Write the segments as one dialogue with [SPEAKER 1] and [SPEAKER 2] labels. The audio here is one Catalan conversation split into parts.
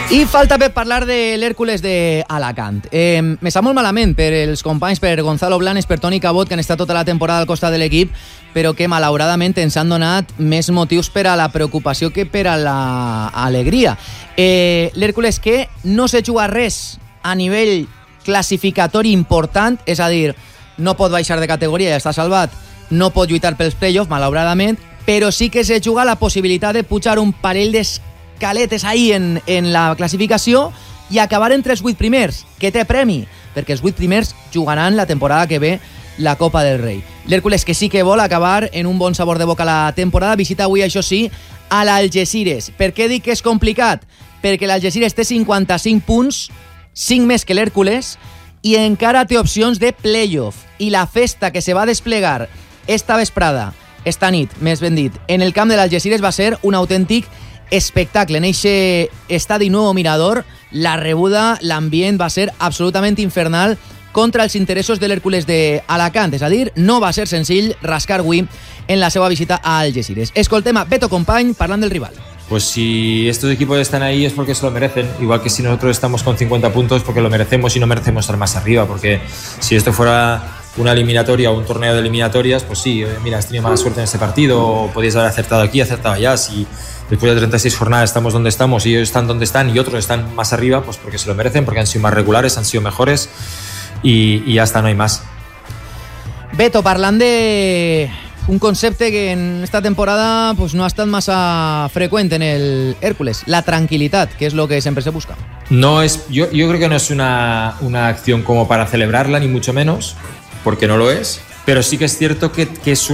[SPEAKER 1] I falta per parlar de l'Hèrcules d'Alacant. Me sap molt malament per els companys, per Gonzalo Blanes, per Toni Cabot, que han estat tota la temporada al costat de l'equip, però que malauradament ens han donat més motius per a la preocupació que per a l'alegria. L'Hèrcules que no se juga res a nivell classificatori important, és a dir, no pot baixar de categoria, ja està salvat, no pot lluitar pels play-offs, malauradament, però sí que se juga la possibilitat de pujar un parell d'escaletes ahí en la classificació i acabar entre els 8 primers, que té premi, perquè els 8 primers jugaran la temporada que ve la Copa del Rei. L'Hèrcules que sí que vol acabar en un bon sabor de boca la temporada, visita avui, això sí, a l'Algesires. Per què dic que és complicat? Perquè l'Algesires té 55 punts, 5 més que l'Hèrcules, i encara té opcions de playoff. I la festa que se va desplegar esta vesprada, esta nit, més ben dit, en el camp de l'Algesires va ser un autèntic espectacle. En eixe estadi Nuevo Mirador, la rebuda, l'ambient va ser absolutament infernal contra els interessos de l'Hèrcules d'Alacant. És a dir, no va ser senzill rascar avui en la seva visita a Algesires. Escoltem a Beto Company parlant del rival.
[SPEAKER 2] Pues si estos equipos están ahí es porque se lo merecen, igual que si nosotros estamos con 50 puntos porque lo merecemos y no merecemos estar más arriba, porque si esto fuera una eliminatoria o un torneo de eliminatorias, pues sí, mira, has tenido mala suerte en este partido, o podías haber acertado aquí, acertado allá. Si después de 36 jornadas estamos donde estamos y ellos están donde están y otros están más arriba, pues porque se lo merecen, porque han sido más regulares, han sido mejores y ya está, no hay más.
[SPEAKER 1] Beto, parlant de un concepte que en esta temporada pues, no ha estat massa freqüent en el Hércules, la tranquilitat, que es lo que siempre se busca.
[SPEAKER 2] No es, yo creo que no es una acción como para celebrarla, ni mucho menos, porque no lo es, pero sí que es cierto que es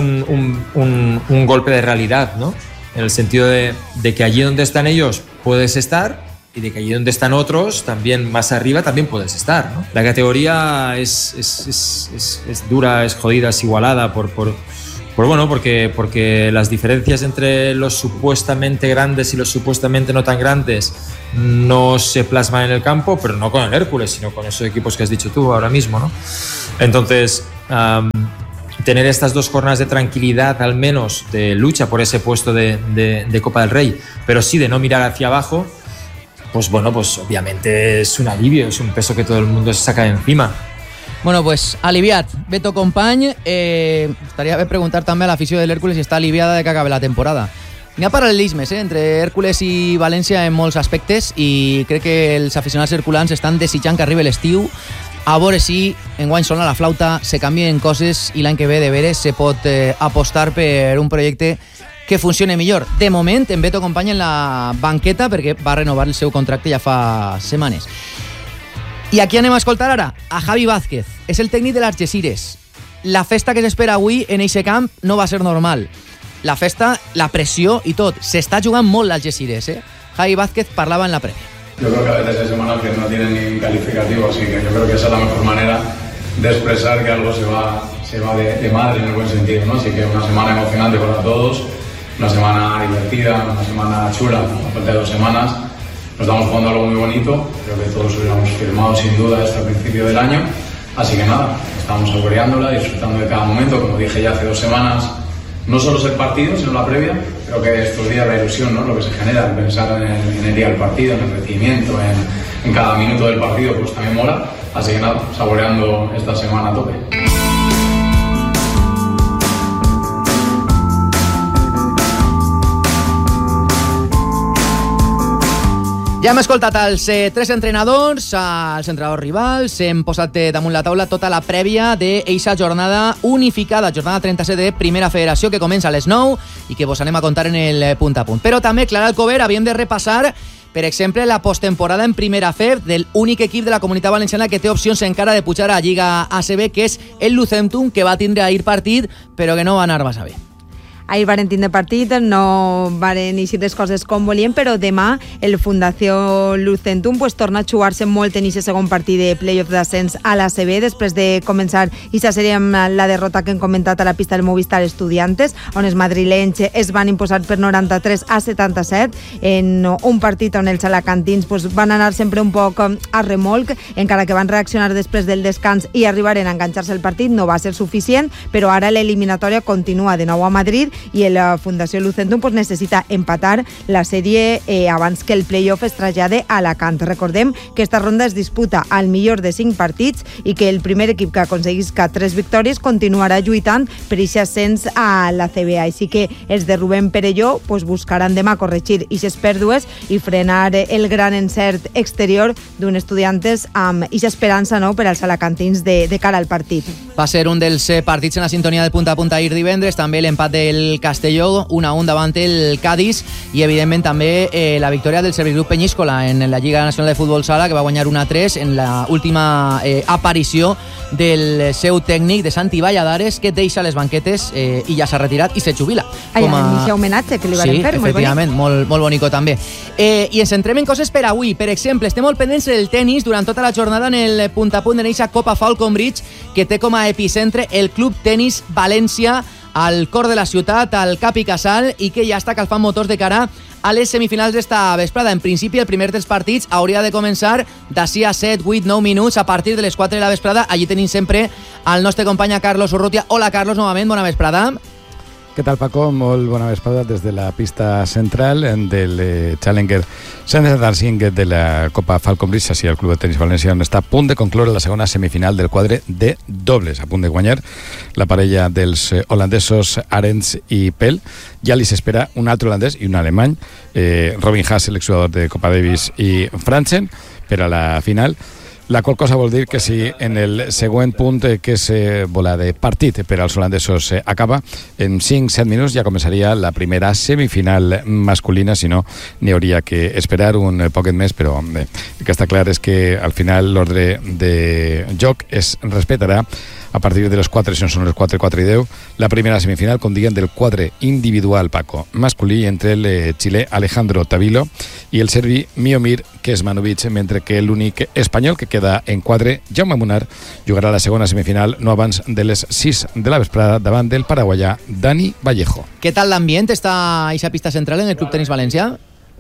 [SPEAKER 2] un golpe de realidad, ¿no? En el sentido de que allí donde están ellos puedes estar y de que allí donde están otros, también más arriba, también puedes estar, ¿no? La categoría es dura, es jodida, es igualada porque las diferencias entre los supuestamente grandes y los supuestamente no tan grandes no se plasman en el campo, pero no con el Hércules, sino con esos equipos que has dicho tú ahora mismo, ¿no? Entonces, tener estas 2 jornadas de tranquilidad, al menos de lucha por ese puesto de Copa del Rey, pero sí de no mirar hacia abajo, pues bueno, pues obviamente es un alivio, es un peso que todo el mundo se saca de encima.
[SPEAKER 1] Bueno, pues aliviat, Beto Company. Estaria bé preguntar també a l'afició de l'Hèrcules si està aliviada de que acabe la temporada. N'hi ha paral·lelismes entre Hèrcules i València en molts aspectes i crec que els aficionats herculans estan desitjant que arribi l'estiu a veure si enguany sona la flauta, se canvien coses i l'any que ve de veres se pot apostar per un projecte que funcione millor. De moment, en Beto Company en la banqueta perquè va renovar el seu contracte ja fa setmanes. I aquí anem a escoltar ara a Javi Vázquez. És el tècnic de l'Algesires. La festa que s'espera avui en eixe camp no va ser normal. La festa, la pressió i tot. S'està jugant molt l'Algesires, Javi Vázquez parlava en la prèvia.
[SPEAKER 3] Yo creo que a veces hay semanas que no tienen ni calificativo, así que yo creo que esa es la mejor manera de expresar que algo se va de madre en el buen sentido, ¿no? Así que una semana emocionante para todos, una semana divertida, una semana chula, a falta de 2 semanas. Nos estamos jugando algo muy bonito, creo que todos hubiéramos firmado sin duda hasta el principio del año, así que nada, estamos saboreándola, disfrutando de cada momento, como dije ya hace 2 semanas, no solo es el partido, sino la previa, creo que estos días la ilusión, ¿no? Lo que se genera, el pensar en el día del partido, en el recibimiento, en cada minuto del partido, pues también mola, así que nada, saboreando esta semana a tope.
[SPEAKER 1] Ja hem escoltat els 3 entrenadors, els entrenadors rivals, hem posat damunt la taula tota la prèvia d'eixa jornada unificada, jornada 37 de Primera Federació, que comença a les 9 i que vos anem a contar en el punt a punt. Però també, Clara Alcover, havíem de repassar, per exemple, la postemporada en Primera Fed del únic equip de la Comunitat Valenciana que té opcions encara de pujar a Lliga ACB, que és el Lucentum, que va tindre ahir partit, però que no va anar massa bé.
[SPEAKER 4] Ahir varen tindre partit, no varen eixir les coses com volien, però demà el Fundació Lucentum torna a jugar-se molt en aquest segon partit de playoff d'ascens a l'ACB, després de començar aquesta sèrie amb la derrota que hem comentat a la pista del Movistar Estudiantes, on els madrilenys es van imposar per 93-77 en un partit on els alacantins van anar sempre un poc a remolc, encara que van reaccionar després del descans i arribaren a enganxar-se el partit, no va ser suficient, però ara l'eliminatòria continua de nou a Madrid i la Fundació Lucentum pues, necessita empatar la sèrie abans que el play-off es trasllade a Alacant. Recordem que esta ronda es disputa al millor de 5 partits i que el primer equip que aconseguisca 3 victòries continuarà lluitant per aquest ascens a la CBA. Així que els de Rubén Perelló pues, buscaran demà corregir aquestes pèrdues i frenar el gran encert exterior d'un Estudiantes amb aquesta esperança no, per als alacantins de cara al partit.
[SPEAKER 1] Va ser un dels partits en la sintonia del punta a punta ahir divendres, també l'empat del Castelló, 1-1 davant el Cádiz i evidentment també la victòria del Serviclub Peñíscola en la Lliga Nacional de Futbol Sala, que va guanyar 1-3 en la última aparició del seu tècnic de Santi Valladares, que deixa les banquetes i ja s'ha retirat i se jubila.
[SPEAKER 4] Com a homenatge que li van fer,
[SPEAKER 1] molt efectivament, molt bonico també. I ens centrem en coses per avui. Per exemple, estem molt pendents del tenis durant tota la jornada en el punt a punt de neixa Copa Falcon Bridge, que té com a epicentre el Club Tenis València, al cor de la ciutat, al Cap i Casal, i que ja està calfant motors de cara a les semifinals d'esta vesprada. En principi, el primer dels partits hauria de començar d'ací a 7, 8, 9 minuts a partir de les 4 de la vesprada. Allí tenim sempre al nostre company Carlos Urrutia. Hola, Carlos, novament, bona vesprada.
[SPEAKER 5] Què tal, Paco? Molt bona vesprada des de la pista central del Challenger Center Dancing de la Copa Falcon Bridge. Així el Club de Tenis València, on està a punt de concloure la segona semifinal del quadre de dobles, a punt de guanyar la parella dels holandesos Arends i Pell. Ja li s'espera un altre holandès i un alemany, Robin Haas, el exjugador de Copa Davis, i Franzen, per a la final. La qual cosa vol dir que si en el següent punt, que és bola de partit per als holandesos, acaba, en 5-7 minuts ja començaria la primera semifinal masculina. Si no, n'hi hauria que esperar un poquet més, però bé, el que està clar és que al final l'ordre de joc es respetarà a partir de les 4, si no són les 4, 4 i 10, la primera semifinal, com diguen, del quadre individual, Paco, masculí, entre el xilè Alejandro Tavilo i el serbi Miomir Kesmanovic, mentre que l'únic espanyol que queda en quadre, Jaume Munar, jugarà la segona semifinal no abans de les 6 de la vesprada davant del paraguaià Dani Vallejo.
[SPEAKER 1] Què tal l'ambient? Està a aquesta pista central en el Club Tenis València?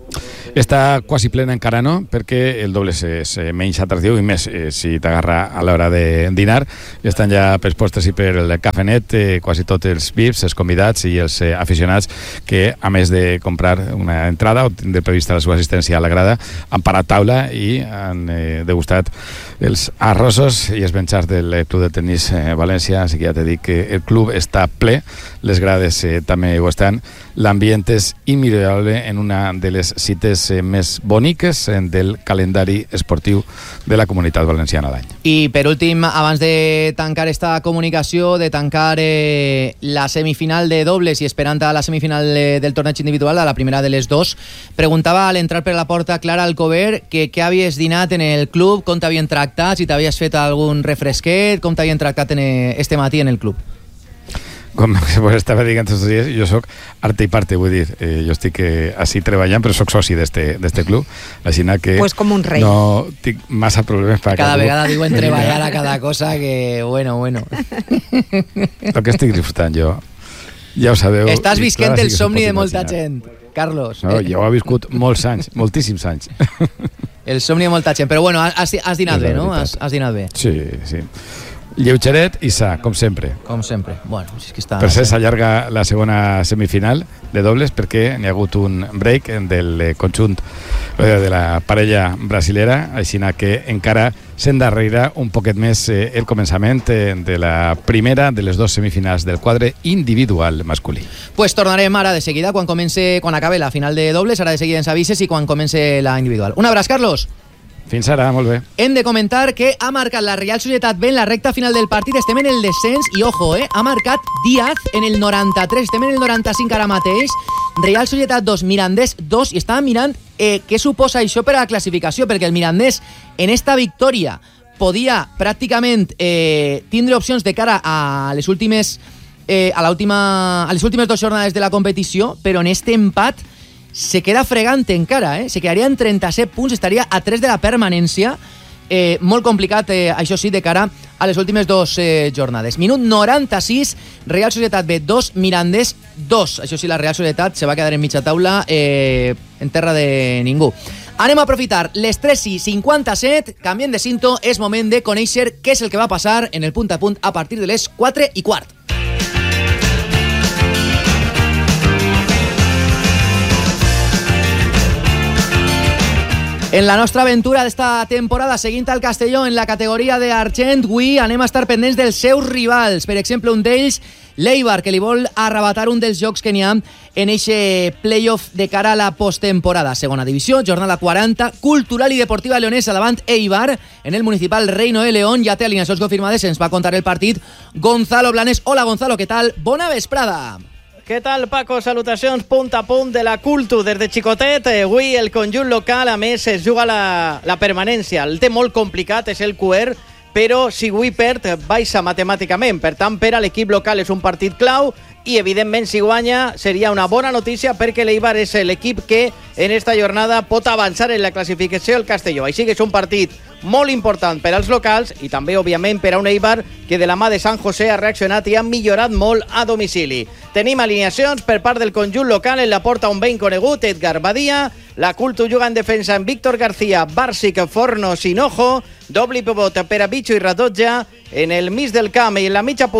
[SPEAKER 5] Està quasi plena encara no, perquè el doble és menys atractiu i més si t'agarra a l'hora de dinar. Estan ja per postres i per el cafenet quasi tots els VIPs, els convidats i els aficionats que, a més de comprar una entrada o de prevista la seva assistència a la grada, han parat taula i han degustat els arrossos i els menjars del Club de Tenis València. Així que ja t'he dit que el club està ple, les grades també ho estan, l'ambient és immillorable en una de les cites més boniques del calendari esportiu de la Comunitat Valenciana l'any.
[SPEAKER 1] I per últim, abans de tancar esta comunicació, de tancar la semifinal de dobles i esperant a la semifinal del torneig individual, a la primera de les dos, preguntava al entrar per la porta Clara Alcover que què havies dinat en el club, com t'havien tractat, si t'havies fet algun refresquet, com t'havien tractat este matí en el club.
[SPEAKER 5] Com pues estava dient tots els dies, jo soc arte i parte, vull dir, jo estic així treballant, però soc soci d'este club, així que
[SPEAKER 4] pues com un rei.
[SPEAKER 5] No tinc massa problemes per
[SPEAKER 1] cada vegada diuen treballar a cada cosa que, bueno.
[SPEAKER 5] El que estic disfrutant jo, ja ho sabeu.
[SPEAKER 1] Estàs visquent el somni de molta gent, Carlos.
[SPEAKER 5] No, jo ho he viscut molts anys, moltíssims anys.
[SPEAKER 1] El somni de molta gent, però bueno, has dinat bé, no? Has dinat bé.
[SPEAKER 5] Sí. Lleugeret i sa, com sempre.
[SPEAKER 1] Com sempre. Bueno, és que està...
[SPEAKER 5] Per cert, s'allarga la segona semifinal de dobles perquè n'hi ha hagut un break del conjunt de la parella brasilera, així que encara s'endarrerà un poquet més el començament de la primera de les dues semifinals del quadre individual masculí.
[SPEAKER 1] Pues tornarem ara de seguida quan acabe la final de dobles, ara de seguida ens avises i quan comence la individual. Un abraç, Carlos.
[SPEAKER 5] Fins ara, molt bé.
[SPEAKER 1] Hem de comentar que ha marcat la Real Societat B en la recta final del partit. Estem en el descens i, ojo, ha marcat Díaz en el 93. Estem en el 95 ara mateix. Real Societat 2, Mirandés 2. I estàvem mirant què suposa això per a la classificació, perquè el Mirandés en esta victòria podia pràcticament tindre opcions de cara a les últimes dues jornades de la competició, però en este empat se queda fregant encara, se quedaria en 37 punts, estaria a 3 de la permanència, molt complicat, això sí, de cara a les últimes dues jornades. Minut 96, Real Societat B 2, Mirandés 2. Això sí, la Real Societat se va quedar en mitja taula en terra de ningú. Anem a aprofitar les 3:57, canviem de cinto, és moment de conèixer què és el que va passar en el punt a punt a partir de les 4:15. En la nostra aventura d'esta temporada, seguint el Castelló en la categoria d'argent, avui anem a estar pendents dels seus rivals. Per exemple, un d'ells, l'Eibar, que li vol arrebatar un dels jocs que n'hi ha en eixe playoff de cara a la posttemporada. Segona divisió, jornada 40, Cultural i Deportiva Leonesa davant Eibar, en el municipal Reino de León. Ja té alineacions confirmades, ens va contar el partit Gonzalo Blanes. Hola, Gonzalo, què tal? Bona vesprada.
[SPEAKER 6] Què tal, Paco? Salutacions punt a punt de la Cultu des de Xicotet. Avui el conjunt local, a més, es juga la permanència. El té molt complicat, és el QR, però si avui perd, baixa matemàticament. Per tant, per a l'equip local és un partit clau i, evidentment, si guanya seria una bona notícia perquè l'Eibar és l'equip que en esta jornada pot avançar en la classificació del Castelló. Així que és un partit molt important per als locals i també, òbviament, per a un Eibar que de la mà de San José ha reaccionat i ha millorat molt a domicili. Tenim alineacions per part del conjunt local. En la porta un ben conegut, Edgar Badia. La Cultu juga en defensa en Víctor García, Bárcic, Fornos, Hinojo. Doble pivot per a Bicho i Radotja. En el mig del camp i en la mitja